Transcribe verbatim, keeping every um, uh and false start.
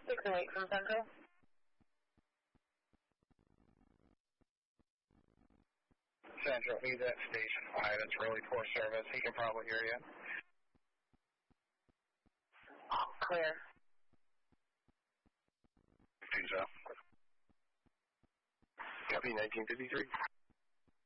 six oh eight from Central. Central, he's at Station five. It's really poor service. He can probably hear you. Clear. Think so. Copy nineteen fifty-three.